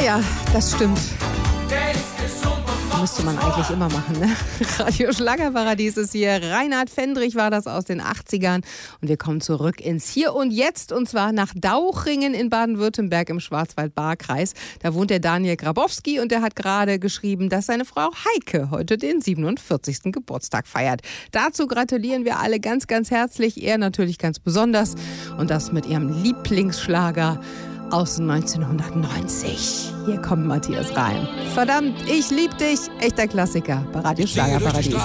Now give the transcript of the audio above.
Ja, das stimmt. Müsste man eigentlich immer machen, ne? Radio Schlagerparadies ist hier. Reinhard Fendrich war das aus den 80ern. Und wir kommen zurück ins Hier und Jetzt. Und zwar nach Dauchringen in Baden-Württemberg im Schwarzwald-Baar-Kreis. Da wohnt der Daniel Grabowski und der hat gerade geschrieben, dass seine Frau Heike heute den 47. Geburtstag feiert. Dazu gratulieren wir alle ganz, ganz herzlich. Er natürlich ganz besonders. Und das mit ihrem Lieblingsschlager aus 1990. Hier kommt Matthias Reim. Verdammt, ich lieb dich. Echter Klassiker bei Radio Schlagerparadies.